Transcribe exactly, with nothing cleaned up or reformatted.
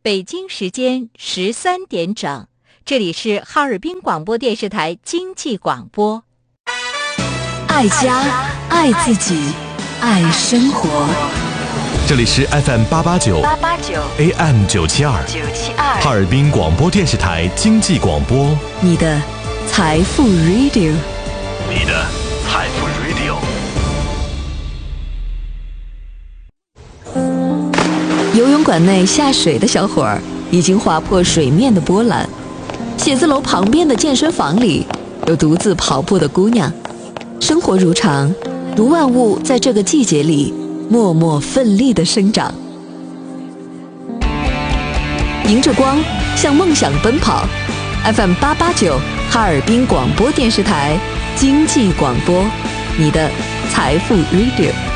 北京时间十三点整，这里是哈尔滨广播电视台经济广播。 爱家，爱自己，爱生活。 这里是 F M 八八九 A M 九七二哈尔滨广播电视台经济广播， 你的财富 Radio， 你的财富 Radio。 游泳馆内下水的小伙儿已经划破水面的波澜，写字楼旁边的健身房里有独自跑步的姑娘。生活如常，如万物在这个季节里默默奋力地生长。迎着光，向梦想奔跑。F M 八八九哈尔滨广播电视台经济广播，你的财富 Radio。